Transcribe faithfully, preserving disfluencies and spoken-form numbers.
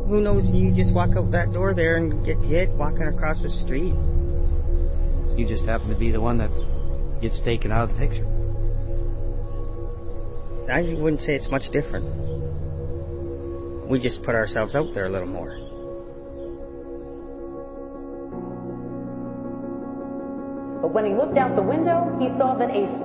Who knows, you just walk out that door there and get hit walking across the street. You just happen to be the one that gets taken out of the picture. I wouldn't say it's much different. We just put ourselves out there a little more. But when he looked out the window, he saw that a